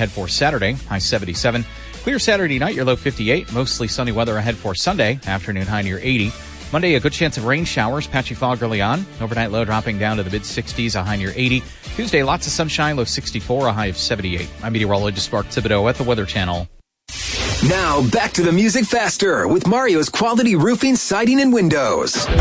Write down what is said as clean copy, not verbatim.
ahead for Saturday, high 77. Clear Saturday night, your low 58. Mostly sunny weather ahead for Sunday, afternoon high near 80. Monday, a good chance of rain showers, patchy fog early on. Overnight low dropping down to the mid-60s, a high near 80. Tuesday, lots of sunshine, low 64, a high of 78. I'm meteorologist Mark Thibodeau at the Weather Channel. Now, back to the music faster with Mario's Quality Roofing, Siding, and Windows.